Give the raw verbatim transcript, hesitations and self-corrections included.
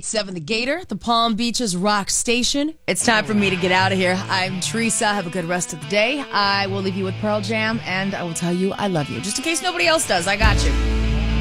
eight seven The Gator, the Palm Beaches rock station. It's time for me to get out of here. I'm Teresa. Have a good rest of the day. I will leave you with Pearl Jam, and I will tell you I love you. Just in case nobody else does, I got you.